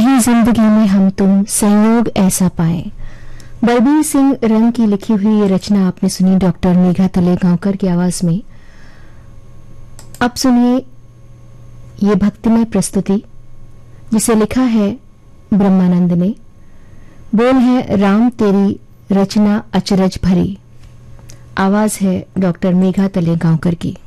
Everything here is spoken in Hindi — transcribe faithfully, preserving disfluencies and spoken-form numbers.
कहीं जिंदगी में हम तुम संयोग ऐसा पाए। बलबीर सिंह रंग की लिखी हुई ये रचना आपने सुनी डॉक्टर मेघा तलेगांवकर की आवाज में। अब सुनिए ये भक्तिमय प्रस्तुति जिसे लिखा है ब्रह्मानंद ने। बोल है राम तेरी रचना अचरज भरी। आवाज है डॉक्टर मेघा तलेगांवकर की।